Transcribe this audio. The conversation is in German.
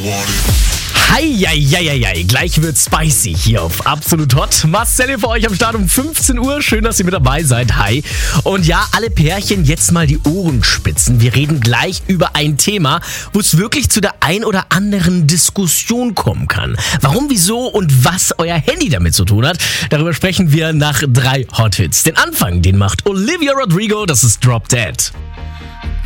Heieieiei, gleich wird spicy hier auf Absolut Hot. Marcel für euch am Start um 15 Uhr. Schön, dass ihr mit dabei seid. Hi. Und ja, alle Pärchen jetzt mal die Ohren spitzen. Wir reden gleich über ein Thema, wo es wirklich zu der ein oder anderen Diskussion kommen kann. Warum, wieso und was euer Handy damit zu tun hat, darüber sprechen wir nach 3 Hot Hits. Den Anfang, den macht Olivia Rodrigo, das ist Drop Dead.